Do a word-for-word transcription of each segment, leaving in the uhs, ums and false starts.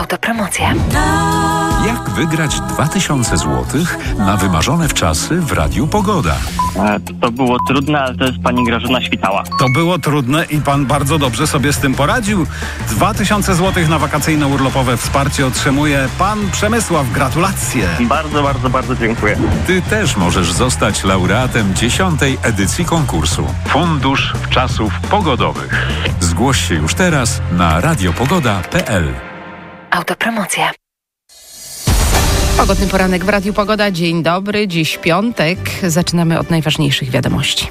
Autopromocja. Jak wygrać dwa tysiące złotych na wymarzone wczasy w Radiu Pogoda? E, To było trudne, ale to jest pani Grażyna Świtała. To było trudne i pan bardzo dobrze sobie z tym poradził. dwa tysiące złotych na wakacyjne urlopowe wsparcie otrzymuje pan Przemysław. Gratulacje. Bardzo, bardzo, bardzo dziękuję. Ty też możesz zostać laureatem dziesiątej edycji konkursu Fundusz Wczasów Pogodowych. Zgłoś się już teraz na radiopogoda kropka p l. Autopromocja. Pogodny poranek w Radiu Pogoda. Dzień dobry, dziś piątek. Zaczynamy od najważniejszych wiadomości.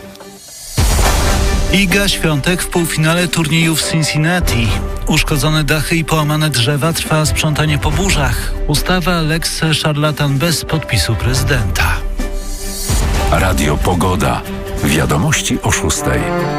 Iga Świątek w półfinale turnieju w Cincinnati. Uszkodzone dachy i połamane drzewa, trwa sprzątanie po burzach. Ustawa Lex Szarlatan bez podpisu prezydenta. Radio Pogoda. Wiadomości o szóstej.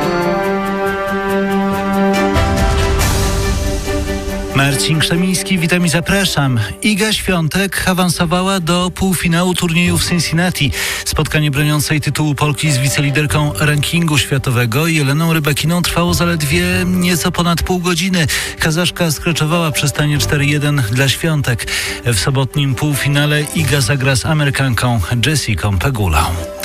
Marcin Krzemiński, witam i zapraszam. Iga Świątek awansowała do półfinału turnieju w Cincinnati. Spotkanie broniącej tytułu Polki z wiceliderką rankingu światowego Jeleną Rybakiną trwało zaledwie nieco ponad pół godziny. Kazaszka skreczowała przy stanie cztery jeden dla Świątek. W sobotnim półfinale Iga zagra z Amerykanką Jessicą Pegulą.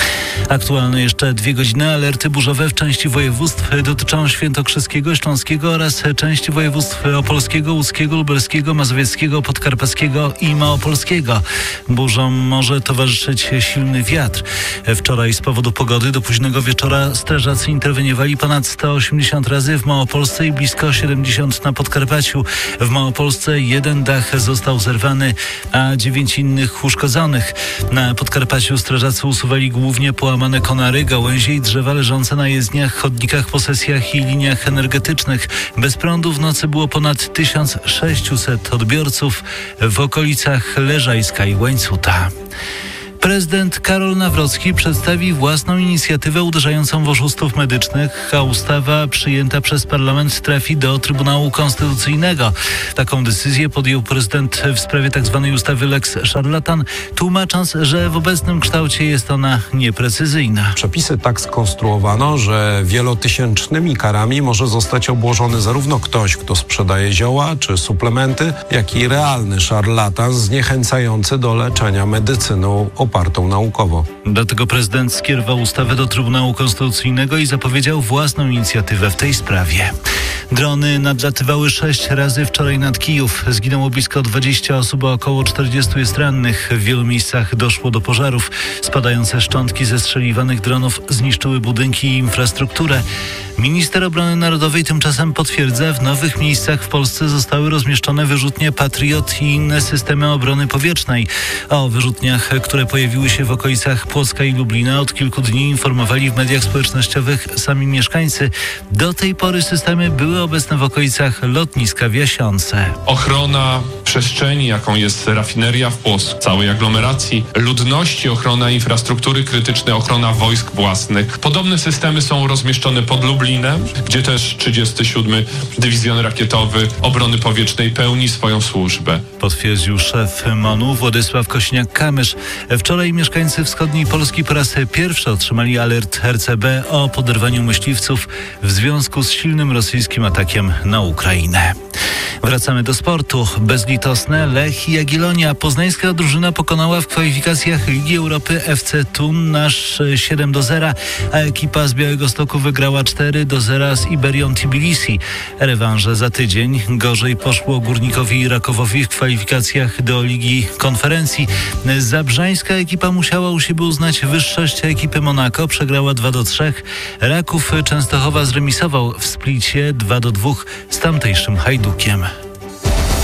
Aktualne jeszcze dwie godziny. Alerty burzowe w części województw dotyczą świętokrzyskiego, śląskiego oraz części województw opolskiego, łódzkiego, lubelskiego, mazowieckiego, podkarpackiego i małopolskiego. Burzom może towarzyszyć silny wiatr. Wczoraj z powodu pogody do późnego wieczora strażacy interweniowali ponad sto osiemdziesiąt razy w Małopolsce i blisko siedemdziesiąt na Podkarpaciu. W Małopolsce jeden dach został zerwany, a dziewięć innych uszkodzonych. Na Podkarpaciu strażacy usuwali głównie połamane konary, gałęzie i drzewa leżące na jezdniach, chodnikach, posesjach i liniach energetycznych. Bez prądu w nocy było ponad tysiąc sześćset odbiorców w okolicach Leżajska i Łańcuta. Prezydent Karol Nawrocki przedstawi własną inicjatywę uderzającą w oszustów medycznych, a ustawa przyjęta przez parlament trafi do Trybunału Konstytucyjnego. Taką decyzję podjął prezydent w sprawie tzw. ustawy Lex Szarlatan, tłumacząc, że w obecnym kształcie jest ona nieprecyzyjna. Przepisy tak skonstruowano, że wielotysięcznymi karami może zostać obłożony zarówno ktoś, kto sprzedaje zioła czy suplementy, jak i realny szarlatan zniechęcający do leczenia medycyną opartą naukowo. Dlatego prezydent skierował ustawę do Trybunału Konstytucyjnego i zapowiedział własną inicjatywę w tej sprawie. Drony nadlatywały sześć razy wczoraj nad Kijów. Zginęło blisko dwadzieścia osób, a około czterdziestu jest rannych. W wielu miejscach doszło do pożarów. Spadające szczątki zestrzeliwanych dronów zniszczyły budynki i infrastrukturę. Minister Obrony Narodowej tymczasem potwierdza, w nowych miejscach w Polsce zostały rozmieszczone wyrzutnie Patriot i inne systemy obrony powietrznej. O wyrzutniach, które pojawiły się w okolicach Płocka i Lublina, od kilku dni informowali w mediach społecznościowych sami mieszkańcy. Do tej pory systemy były obecne w okolicach lotniska w Jasionce. Ochrona przestrzeni, jaką jest rafineria w Płocku, całej aglomeracji, ludności, ochrona infrastruktury krytycznej, ochrona wojsk własnych. Podobne systemy są rozmieszczone pod Lublinem, gdzie też trzydziesty siódmy Dywizjon Rakietowy Obrony Powietrznej pełni swoją służbę. Potwierdził szef MON-u Władysław Kosiniak-Kamysz. Wczoraj mieszkańcy wschodniej Polski po raz pierwszy otrzymali alert R C B o poderwaniu myśliwców w związku z silnym rosyjskim atakiem na Ukrainę. Wracamy do sportu. Bezlitosne Lech i Jagiellonia. Poznańska drużyna pokonała w kwalifikacjach Ligi Europy F C Thun nasz siedem do zera, a ekipa z Białegostoku wygrała cztery do zera z Iberią Tbilisi. Rewanże za tydzień. Gorzej poszło Górnikowi i Rakowowi w kwalifikacjach do Ligi Konferencji. Zabrzańska ekipa musiała u siebie uznać wyższość ekipy Monako. Przegrała dwa do trzech. Raków Częstochowa zremisował w Splicie dwa do dwóch z tamtejszym Hajdukiem.